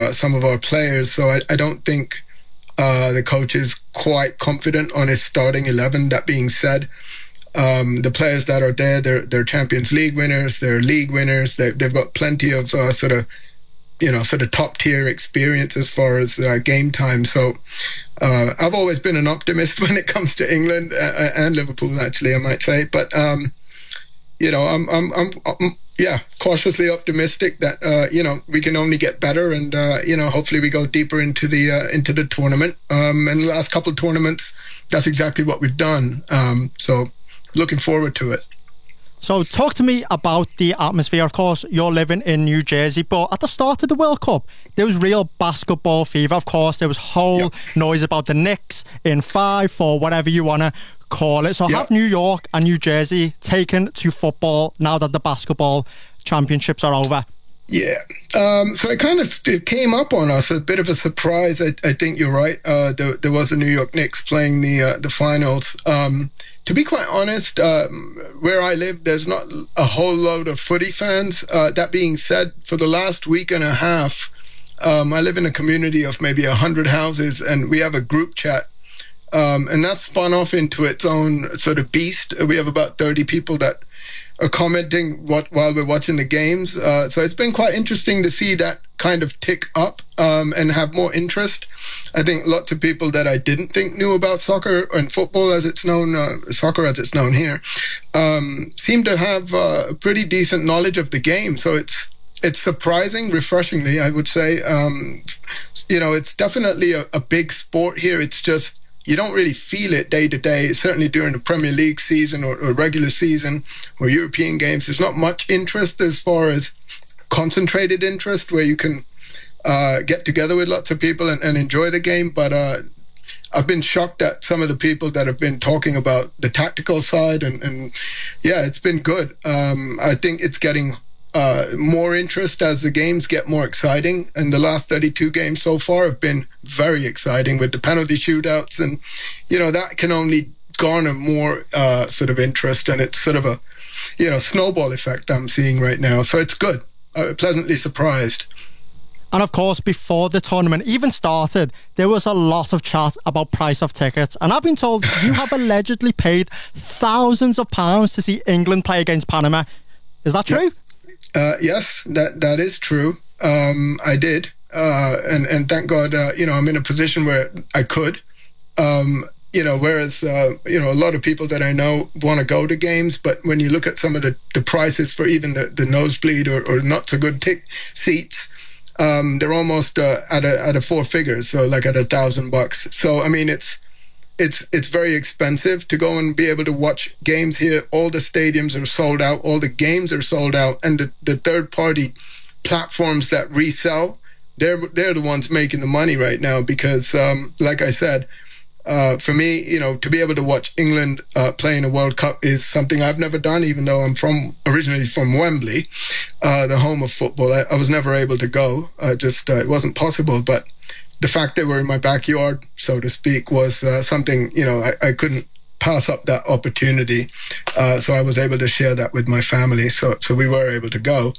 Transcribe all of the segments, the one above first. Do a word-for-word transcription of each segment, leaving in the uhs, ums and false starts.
uh, some of our players. So I, I don't think uh, the coach is quite confident on his starting eleven. That being said, um, the players that are there, they're, they're Champions League winners, they're league winners, they, they've got plenty of uh, sort of, you know, sort of top tier experience as far as uh, game time. So uh, I've always been an optimist when it comes to England uh, and Liverpool, actually, I might say. But, um, you know, I'm, I'm, I'm, I'm yeah, cautiously optimistic that, uh, you know, we can only get better, and, uh, you know, hopefully we go deeper into the uh, into the tournament. Um, and the last couple of tournaments, that's exactly what we've done. Um, so looking forward to it. So talk to me about the atmosphere. Of course, you're living in New Jersey, but at the start of the World Cup, there was real basketball fever. Of course, there was whole yep. noise about the Knicks in five, four, whatever you want to call it. So yep. have New York and New Jersey taken to football now that the basketball championships are over? Yeah. Um, so it kind of it came up on us, a bit of a surprise. I, I think you're right. Uh, there, there was the New York Knicks playing the uh, the finals. Um, to be quite honest, um, where I live, there's not a whole load of footy fans. Uh, that being said, for the last week and a half, um, I live in a community of maybe one hundred houses, and we have a group chat. Um, and that's spun off into its own sort of beast. We have about thirty people that are commenting what while we're watching the games. Uh, so it's been quite interesting to see that kind of tick up um, and have more interest. I think lots of people that I didn't think knew about soccer and football as it's known, uh, soccer as it's known here, um, seem to have uh, a pretty decent knowledge of the game. So it's it's surprising, refreshingly, I would say. Um, you know, it's definitely a, a big sport here. It's just you don't really feel it day to day, certainly during the Premier League season or, or regular season or European games. There's not much interest as far as concentrated interest where you can uh, get together with lots of people and, and enjoy the game. But uh, I've been shocked at some of the people that have been talking about the tactical side. And, and yeah, it's been good. Um, I think it's getting Uh, more interest as the games get more exciting, and the last thirty-two games so far have been very exciting with the penalty shootouts, and you know that can only garner more uh, sort of interest, and it's sort of a you know snowball effect I'm seeing right now. So it's good. Uh, pleasantly surprised. And of course, before the tournament even started, there was a lot of chat about price of tickets. And I've been told you have allegedly paid thousands of pounds to see England play against Panama. Is that true? Yep. Uh, yes, that that is true. Um, I did, uh, and and thank God, uh, you know, I'm in a position where I could. Um, you know, whereas uh, you know a lot of people that I know want to go to games, but when you look at some of the, the prices for even the, the nosebleed or, or not so good tick seats, um, they're almost uh, at a at a four figures, so like at a thousand bucks. So I mean, it's. It's it's very expensive to go and be able to watch games here. All the stadiums are sold out. All the games are sold out. And the, the third-party platforms that resell, they're they're the ones making the money right now because, um, like I said, uh, for me, you know, to be able to watch England uh, play in a World Cup is something I've never done, even though I'm from originally from Wembley, uh, the home of football. I, I was never able to go. Uh, just uh, it wasn't possible. But the fact they were in my backyard, so to speak, was uh, something, you know, I, I couldn't pass up that opportunity. Uh, so I was able to share that with my family. So so we were able to go.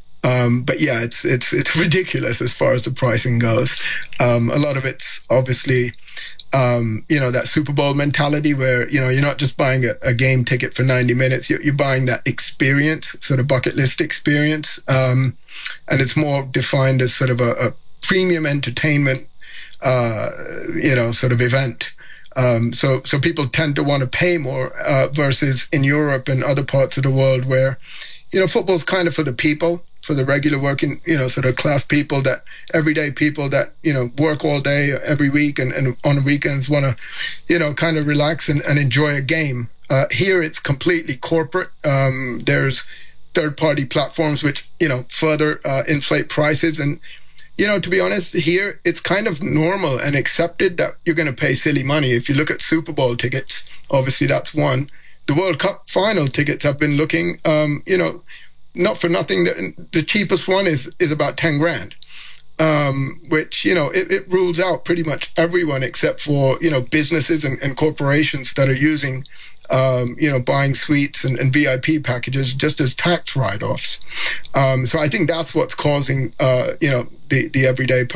Um, but yeah, it's it's it's ridiculous as far as the pricing goes. Um, a lot of it's obviously, um, you know, that Super Bowl mentality where, you know, you're not just buying a, a game ticket for ninety minutes. You're, you're buying that experience, sort of bucket list experience. Um, and it's more defined as sort of a, a premium entertainment uh, you know, sort of event. Um, so, so people tend to want to pay more uh, versus in Europe and other parts of the world where, you know, football's kind of for the people, for the regular working, you know, sort of class people, that everyday people that, you know, work all day every week and, and on the weekends want to, you know, kind of relax and, and enjoy a game. Uh, here it's completely corporate. Um, there's third-party platforms which, you know, further uh, inflate prices. And you know, to be honest, here it's kind of normal and accepted that you're going to pay silly money. If you look at Super Bowl tickets, obviously that's one. The World Cup final tickets I've been looking, um, you know, not for nothing. The, the cheapest one is is about ten grand, um, which, you know, it, it rules out pretty much everyone except for, you know, businesses and, and corporations that are using, um, you know, buying suites and, and V I P packages just as tax write-offs. Um, so I think that's what's causing, uh, you know, the, the everyday person